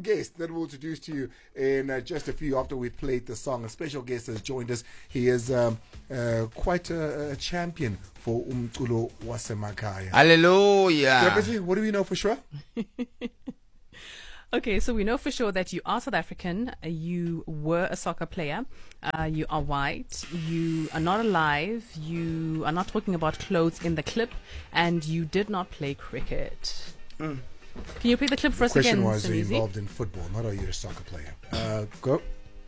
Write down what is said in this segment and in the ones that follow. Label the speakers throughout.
Speaker 1: guest that we'll introduce to you in just a few after we've played the song. A special guest has joined us. He is quite a champion for umculo wasemakhaya.
Speaker 2: Hallelujah.
Speaker 1: What do we know for sure?
Speaker 3: Okay, so we know for sure that you are South African, you were a soccer player, you are white, you are not alive, you are not talking about clothes in the clip, and you did not play cricket. Can you play the clip for us again,
Speaker 1: The question was, are you
Speaker 3: Somizi?
Speaker 1: involved in football, not are you a soccer player? Go.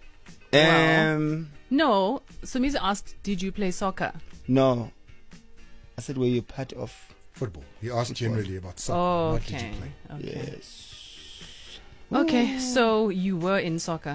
Speaker 3: No, Somizi asked, did you play soccer?
Speaker 2: No. I said, were you part of
Speaker 1: Football. He asked generally about soccer.
Speaker 3: Oh,
Speaker 1: What did
Speaker 3: okay.
Speaker 1: you play?
Speaker 3: Okay.
Speaker 2: Yes.
Speaker 3: Okay, so you were in soccer.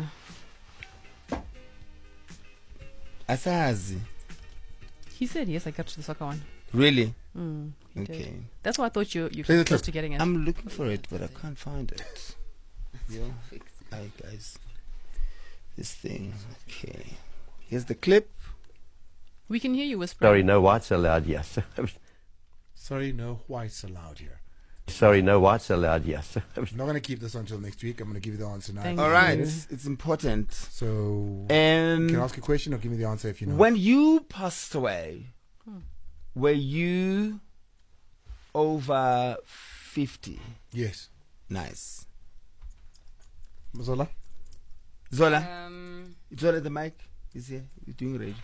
Speaker 2: Asazi.
Speaker 3: He said yes, I got to the soccer one.
Speaker 2: Really?
Speaker 3: He did.
Speaker 2: Okay.
Speaker 3: That's why I thought you
Speaker 1: Play the
Speaker 3: close
Speaker 1: clip.
Speaker 3: to getting it.
Speaker 2: I'm looking for it, but I can't find it. Yo, hi guys. This thing. Okay. Here's the clip.
Speaker 3: We can hear you whispering.
Speaker 4: Sorry, no whites allowed, yes.
Speaker 1: Sorry, no whites allowed here.
Speaker 4: Sorry, no whites allowed, yes.
Speaker 1: I'm not going to keep this until next week. I'm going to give you the answer now.
Speaker 3: Thank
Speaker 2: All
Speaker 3: you.
Speaker 2: right. It's important.
Speaker 1: So, can I ask a question or give me the answer if you know?
Speaker 2: When you passed away, were you over 50?
Speaker 1: Yes.
Speaker 2: Nice.
Speaker 1: Mazola?
Speaker 2: Zola? Zola, the mic is here. You're doing radio.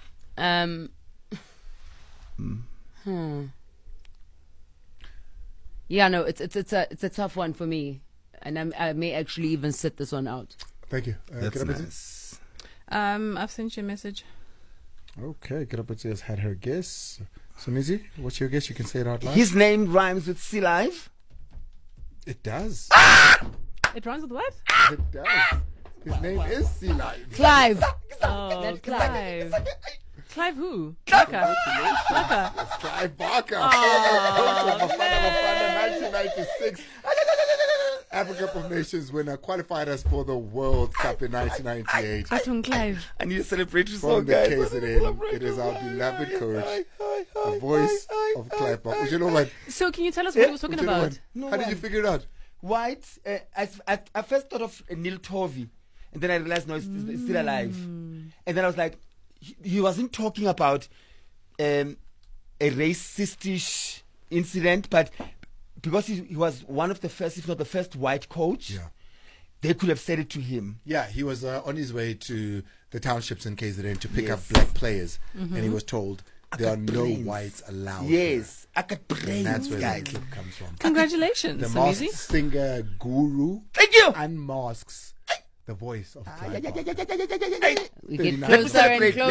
Speaker 5: Yeah, no, it's a tough one for me, and I may actually even sit this one out.
Speaker 1: Thank you.
Speaker 2: That's
Speaker 1: Kirabati?
Speaker 2: nice.
Speaker 3: I've sent you a message.
Speaker 1: Okay, Kirabati has had her guess. So, Mizi, what's your guess? You can say it out loud.
Speaker 2: His name rhymes with Sea Life.
Speaker 1: It does.
Speaker 3: It rhymes with what?
Speaker 1: It does. His name is Sea Life.
Speaker 5: Clive.
Speaker 3: Oh,
Speaker 5: That's
Speaker 3: Clive. Clive who? Barker. Barker.
Speaker 1: It's Clive Barker.
Speaker 3: Oh,
Speaker 1: Coach of Bafana Bafana 1996. Africa Cup of Nations winner, qualified us for the World Cup in 1998.
Speaker 3: Baton Clive.
Speaker 2: I need a celebratory
Speaker 1: From
Speaker 2: song,
Speaker 1: the
Speaker 2: guys.
Speaker 1: KZN, it is our beloved coach, the voice of Clive Barker. You know what?
Speaker 3: So can you tell us what he was talking
Speaker 1: You know
Speaker 3: about?
Speaker 1: what? How did you figure it out?
Speaker 2: White. I first thought of Neil Tovey, and then I realized no, it's still alive. And then I was like, he wasn't talking about a racistish incident, but because he was one of the first, if not the first, white coach,
Speaker 1: Yeah.
Speaker 2: they could have said it to him.
Speaker 1: Yeah, he was on his way to the townships in KZN to pick up
Speaker 2: Yes.
Speaker 1: black players, and he was told there are no
Speaker 2: brains.
Speaker 1: whites allowed.
Speaker 2: Yes, I got
Speaker 1: here.
Speaker 2: brains,
Speaker 1: And that's where
Speaker 2: guys.
Speaker 1: the clip comes from.
Speaker 3: Congratulations,
Speaker 1: The
Speaker 3: Somizi.
Speaker 1: masked singer guru
Speaker 2: Thank you.
Speaker 1: unmasks the voice of Clive Barker.
Speaker 5: We get
Speaker 1: 39.
Speaker 5: closer and
Speaker 2: Let me